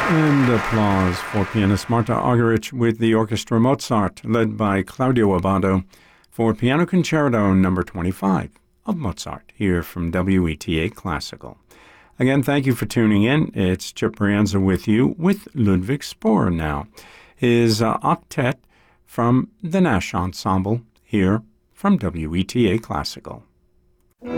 And applause for pianist Marta Argerich with the Orchestra Mozart, led by Claudio Abbado, for Piano Concerto No. 25 of Mozart, here from WETA Classical. Again, thank you for tuning in. It's Chip Brianza with you with Ludwig Spohr now. His octet from the Nash Ensemble, here from WETA Classical.